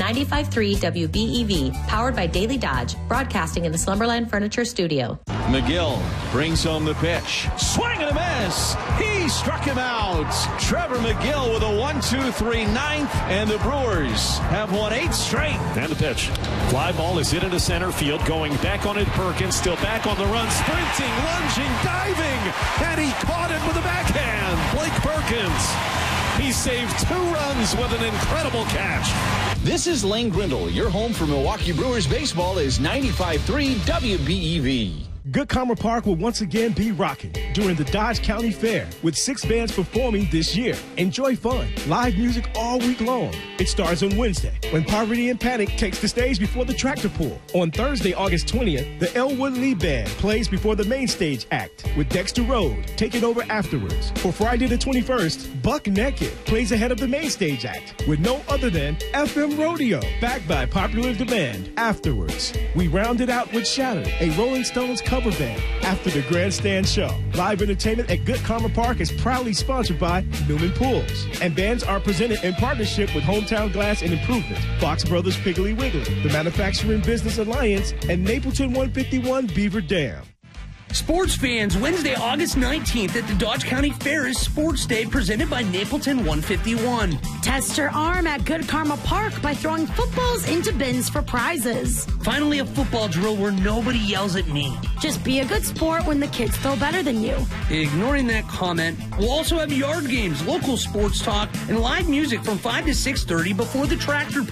95.3 WBEV, powered by Daily Dodge, broadcasting in the Slumberland Furniture Studio. McGill brings home the pitch. Swing and a miss. He struck him out. Trevor McGill with a 1-2-3 ninth, and the Brewers have won 8 straight. And the pitch. Fly ball is hit into center field, going back on it. Perkins still back on the run, sprinting, lunging, diving, and he caught it with a backhand. Blake Perkins. He saved 2 runs with an incredible catch. This is Lane Grindle. Your home for Milwaukee Brewers baseball is 95.3 WBEV. Good Karma Park will once again be rocking during the Dodge County Fair with 6 bands performing this year. Enjoy fun, live music all week long. It starts on Wednesday when Poverty and Panic takes the stage before the tractor pull. On Thursday, August 20th, the Elwood Lee Band plays before the main stage act with Dexter Road taking over afterwards. For Friday the 21st, Buck Naked plays ahead of the main stage act with no other than FM Rodeo, backed by popular demand. Afterwards, we round it out with Shattered, a Rolling Stones cover band after the Grandstand show. Live entertainment at Good Karma Park is proudly sponsored by Newman Pools, and bands are presented in partnership with Hometown Glass and Improvement, Fox Brothers Piggly Wiggly, the Manufacturing Business Alliance, and Napleton 151 Beaver Dam. Sports fans, Wednesday, August 19th at the Dodge County Fair is Sports Day presented by Napleton 151. Test your arm at Good Karma Park by throwing footballs into bins for prizes. Finally, a football drill where nobody yells at me. Just be a good sport when the kids throw better than you. Ignoring that comment, we'll also have yard games, local sports talk, and live music from 5 to 6:30 before the tractor